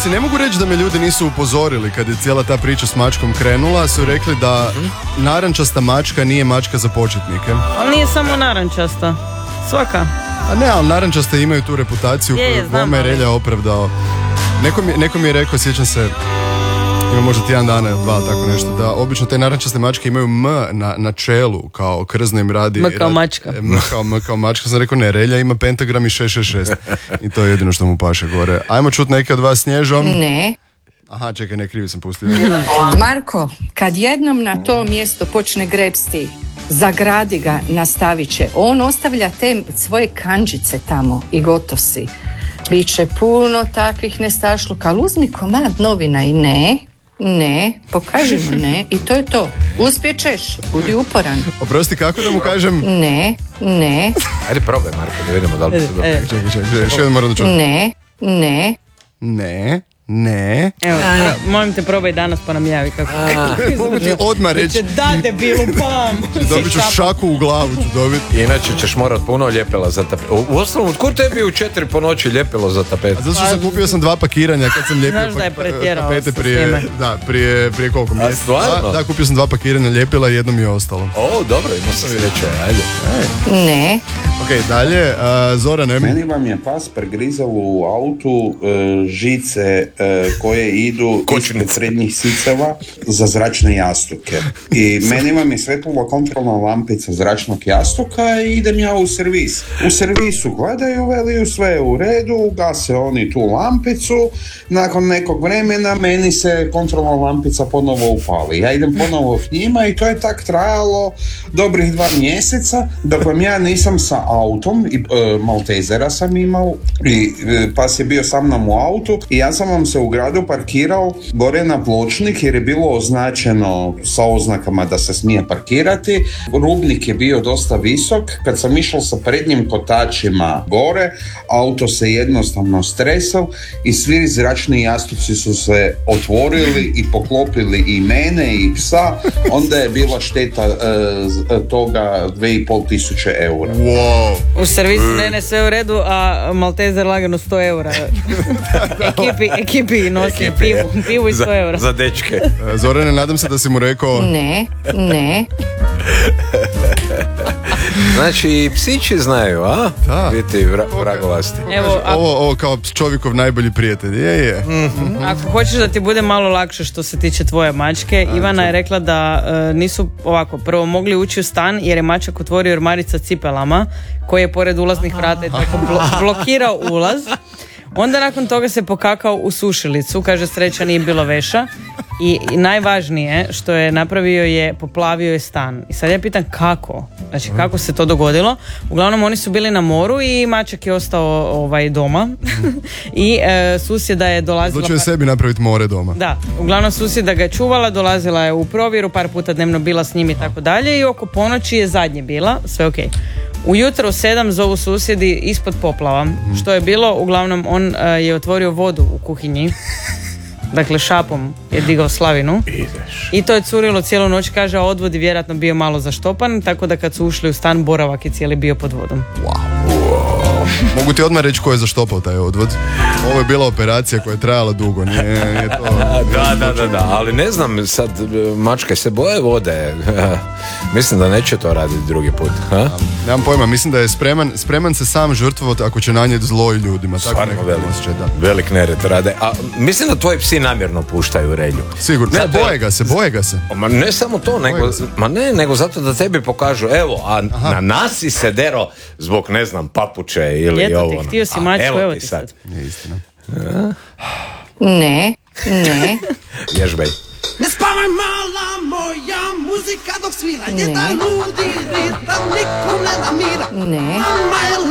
Pazi, ne mogu reći da me ljudi nisu upozorili kad je cijela ta priča s mačkom krenula, su rekli da narančasta mačka nije mačka za početnike. Ali nije samo narančasta, svaka. A ne, ali narančaste imaju tu reputaciju koju Gome Relja opravdao. Neko mi je rekao, sjećam se, ima možda tjedan dana ili dva, tako nešto, da obično te narančaste mačke imaju M na čelu, kao krzno im radi. M kao mačka. M kao mačka. Sam rekao, ne, Relja ima pentagram i 666. I to je jedino što mu paše gore. Ajmo čuti neke od vas, Snježom. Ne. Aha, čekaj, ne, krivi sam pustio. Marko, kad jednom na to mjesto počne grepsti, zagradi ga, nastavit će. On ostavlja te svoje kanđice tamo i gotov si. Biće puno takvih nestašluka, ali uzmi komad novina i ne, pokaži mu ne i to je to. Uspjećeš, budi uporan. Oprosti, kako da mu kažem? Ne. Ajde probaj, Marko, da vidimo da li se dobro. Čekaj, još jedan moram da čuti. Ne. Evo, molim te, probaj danas pa nam javi kako. Mogu ti odmah reći. Da, debilu, pam. Dobit ću šaku u glavu, ću dobiti. Inače ćeš morat puno ljepila za tapet. U osnovu, tko tebi u 4 po noći ljepilo za tapet? A zato što sam kupio 2 pakiranja kad sam lijepio tapete prije koliko mjeseci. Da, kupio sam 2 pakiranja ljepila i jedno mi je ostalo. O, dobro, imao sam i reći, ajde. Ne. Ok, dalje, Zorane. Meni vam je pas pregrizao u autu žice koje idu ispred srednjih siceva za zračne jastuke. I meni vam je svetila kontrolna lampica zračnog jastuka i idem ja u servis. U servisu gledaju, veliju sve je u redu, gase oni tu lampicu, nakon nekog vremena meni se kontrolna lampica ponovo upali. Ja idem ponovo k njima i to je tak trajalo dobrih 2 mjeseca, dok vam ja nisam sa autom, i Maltezera sam imao, i pas je bio sa mnom u autu i ja sam vam se u gradu parkirao gore na pločnik jer je bilo označeno sa oznakama da se smije parkirati. Rubnik je bio dosta visok. Kad sam išao sa prednjim kotačima gore, auto se jednostavno stresao i svi zračni jastuci su se otvorili i poklopili i mene i psa. Onda je bila šteta toga 2.500 eura. Wow. U servisu ne sve u redu, a Maltezer lagano 100 eura. Ekipi nosi pivu i 100 eura. Za dečke. Zorane, nadam se da si mu rekao... Ne. Znači i psići znaju, a? Da. Biti vragovasti. Evo, ovo kao čovjekov najbolji prijatelj. Je. Mm-hmm. Ako hoćeš da ti bude malo lakše što se tiče tvoje mačke, Ivana je rekla da nisu ovako prvo mogli ući u stan jer je mačak otvorio ormarica cipelama koji je pored ulaznih vrata i tako blokirao ulaz. Onda nakon toga se pokakao u sušilicu, kaže sreća nije bilo veša i najvažnije što je napravio je poplavio je stan. I sad ja pitam kako? Znači kako se to dogodilo? Uglavnom oni su bili na moru i mačak je ostao doma i susjeda je dolazila... Zločio je sebi napraviti more doma. Da, uglavnom susjeda ga je čuvala, dolazila je u provjeru, par puta dnevno bila s njim i tako dalje i oko ponoći je zadnje bila, sve ok. Ujutro u 7 zovu susjedi ispod poplava. Što je bilo? Uglavnom on je otvorio vodu u kuhinji. Dakle šapom je digao slavinu. I to je curilo cijelu noć, kaže, a odvod je vjerojatno bio malo zaštopan, tako da kad su ušli u stan, boravak je cijeli bio pod vodom. Mogu ti odmah reći ko je zaštopao taj odvod. Ovo je bila operacija koja je trajala dugo. Nije to... Da, ali ne znam, sad mačke se boje vode. Mislim da neće to raditi drugi put. Nemam pojma, mislim da je spreman se sam žrtvovati ako će nanijeti zlo i ljudima. Stvarno velik nered rade. A mislim da tvoji psi namjerno puštaju Relju. Sigurno, boje ga se. Ma ne samo to, nego zato da tebi pokažu, evo, na nas si se dero zbog, ne znam, papuče ili eto ovo. Eto ti, htio si mačku, evo ti sad. Nije istina. Ne. Ježbej. Ne spavaj mala moja muzika dok svira, jedan ludi ritam, nikom ne da mira. Ne. Mama je